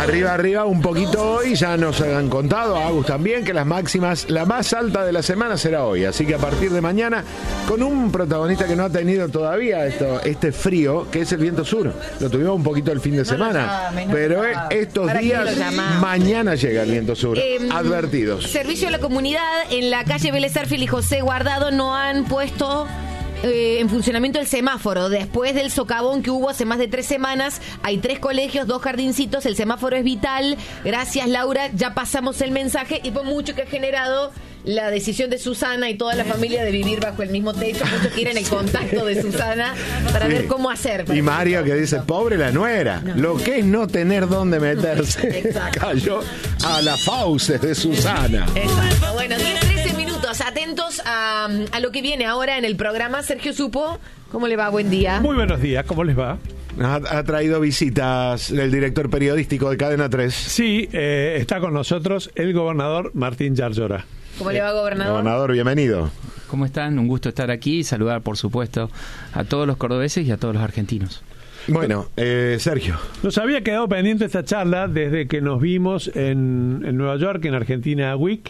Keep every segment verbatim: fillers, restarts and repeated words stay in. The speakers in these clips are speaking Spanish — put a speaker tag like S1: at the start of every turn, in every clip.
S1: Arriba, arriba, un poquito hoy, ya nos han contado, a Agus también, que las máximas, la más alta de la semana será hoy. Así que a partir de mañana, con un protagonista que no ha tenido todavía esto, este frío, que es el viento sur. Lo tuvimos un poquito el fin de no semana, llame, no pero estos días, mañana llega el viento sur. Eh, Advertidos.
S2: Servicio a la comunidad, en la calle Vélez Arfiel y José Guardado no han puesto Eh, en funcionamiento el semáforo. Después del socavón que hubo hace más de tres semanas, hay tres colegios, dos jardincitos, el semáforo es vital. Gracias, Laura, ya pasamos el mensaje y por mucho que ha generado la decisión de Susana y toda la familia de vivir bajo el mismo techo, muchos quieren el contacto de Susana para sí. ver cómo hacer.
S1: Y Mario que dice, pobre la nuera, no. lo que es no tener dónde meterse. Exacto. Cayó a las fauces de Susana.
S2: Exacto, bueno, diez, trece minutos, atentos a, a lo que viene ahora en el programa. Sergio Supo, ¿cómo le va? Buen día.
S3: Muy buenos días, ¿cómo les va?
S1: Ha, ha traído visitas el director periodístico de Cadena tres.
S3: Sí, eh, está con nosotros el gobernador Martín Yarlora.
S2: ¿Cómo le va, gobernador?
S1: Gobernador, bienvenido.
S4: ¿Cómo están? Un gusto estar aquí y saludar, por supuesto, a todos los cordobeses y a todos los argentinos.
S1: Bueno, eh, Sergio.
S3: Nos había quedado pendiente esta charla desde que nos vimos en, en Nueva York, en Argentina Week.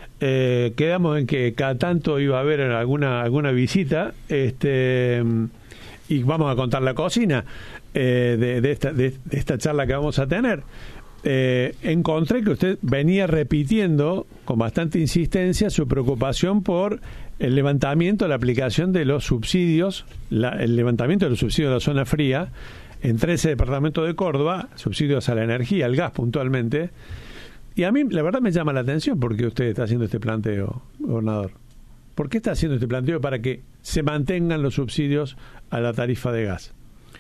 S3: Eh, quedamos en que cada tanto iba a haber alguna alguna visita, este y vamos a contar la cocina eh, de, de, esta, de, de esta charla que vamos a tener. Eh, encontré que usted venía repitiendo con bastante insistencia su preocupación por el levantamiento, la aplicación de los subsidios, la, el levantamiento de los subsidios de la zona fría en trece departamentos de Córdoba, subsidios a la energía, al gas puntualmente. Y a mí la verdad me llama la atención porque usted está haciendo este planteo, gobernador. ¿Por qué está haciendo este planteo para que se mantengan los subsidios a la tarifa de gas?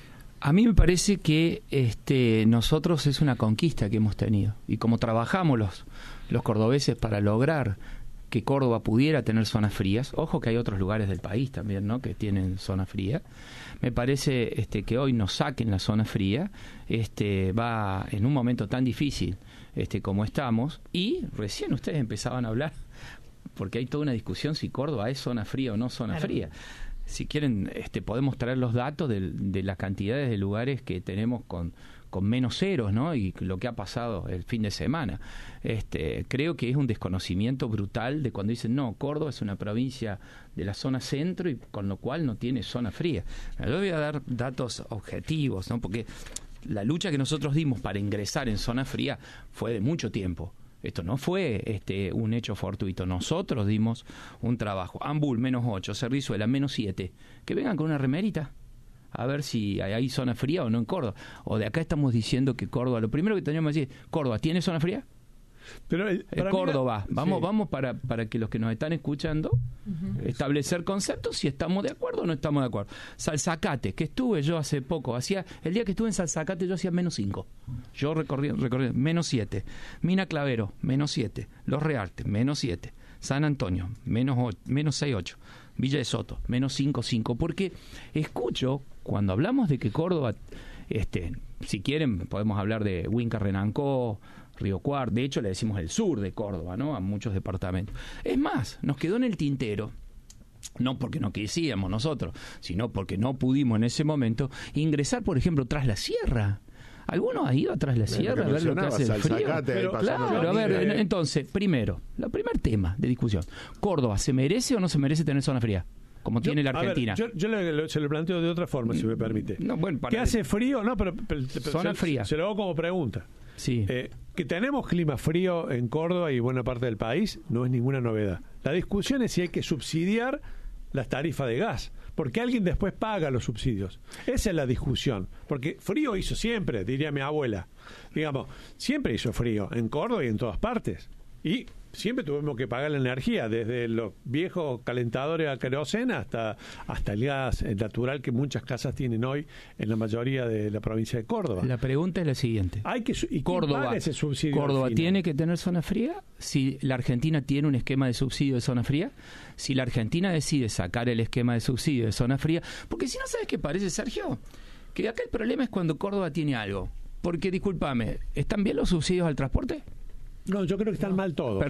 S4: A mí me parece que este, nosotros es una conquista que hemos tenido. Y como trabajamos los, los cordobeses para lograr que Córdoba pudiera tener zonas frías, ojo que hay otros lugares del país también, ¿no?, que tienen zona fría, me parece este, que hoy nos saquen la zona fría, este, va en un momento tan difícil este, como estamos, y recién ustedes empezaban a hablar, porque hay toda una discusión si Córdoba es zona fría o no zona claro. fría. Si quieren, este, podemos traer los datos de, de las cantidades de lugares que tenemos con, con menos ceros, ¿no? Y lo que ha pasado el fin de semana. Este, creo que es un desconocimiento brutal de cuando dicen, no, Córdoba es una provincia de la zona centro y con lo cual no tiene zona fría. Yo voy a dar datos objetivos, ¿no? Porque la lucha que nosotros dimos para ingresar en zona fría fue de mucho tiempo. Esto no fue este un hecho fortuito. Nosotros dimos un trabajo. Ambul, menos ocho. Cerrizuela, menos siete. Que vengan con una remerita. A ver si hay, hay zona fría o no en Córdoba. O de acá estamos diciendo que Córdoba... Lo primero que tenemos que decir, ¿Córdoba tiene zona fría? Pero el, eh, Córdoba. Mí, vamos sí. vamos para, para que los que nos están escuchando uh-huh. establecer conceptos si estamos de acuerdo o no estamos de acuerdo. Salzacate, que estuve yo hace poco, hacía el día que estuve en Salzacate yo hacía menos cinco. Yo recorrí, recorrí menos siete. Mina Clavero, menos siete. Los Reartes, menos siete. San Antonio, menos, ocho, menos seis, ocho. Villa de Soto, menos cinco, cinco. Porque escucho, cuando hablamos de que Córdoba, este, si quieren podemos hablar de Huinca Renancó, Río Cuarto, de hecho le decimos el sur de Córdoba, ¿no?, a muchos departamentos. Es más, nos quedó en el tintero, no porque no quisiéramos nosotros, sino porque no pudimos en ese momento ingresar, por ejemplo, tras la sierra. ¿Alguno ha ido atrás de la sierra a ver lo que hace el frío? Pero, claro, a ver, entonces, primero, el primer tema de discusión, ¿Córdoba se merece o no se merece tener zona fría? Como yo, tiene la Argentina.
S3: A ver, yo yo le, se lo planteo de otra forma, si me permite.
S4: No, bueno,
S3: ¿Qué hace frío? No, pero, pero, pero
S4: zona
S3: se,
S4: fría.
S3: Se lo hago como pregunta.
S4: Sí.
S3: Eh, que tenemos clima frío en Córdoba y buena parte del país no es ninguna novedad. La discusión es si hay que subsidiar las tarifas de gas, porque alguien después paga los subsidios. Esa es la discusión, porque frío hizo siempre, diría mi abuela. Digamos, siempre hizo frío en Córdoba y en todas partes. Y siempre tuvimos que pagar la energía, desde los viejos calentadores a querosena hasta, hasta el gas natural que muchas casas tienen hoy en la mayoría de la provincia de Córdoba.
S4: La pregunta es la siguiente.
S3: Hay que, ¿y
S4: Córdoba,
S3: paga ese subsidio
S4: ¿Córdoba tiene que tener zona fría? Si la Argentina tiene un esquema de subsidio de zona fría, si la Argentina decide sacar el esquema de subsidio de zona fría, porque si no, ¿sabes qué parece, Sergio? Que acá el problema es cuando Córdoba tiene algo. Porque, discúlpame, ¿están bien los subsidios al transporte?
S3: No, yo creo que están mal todos.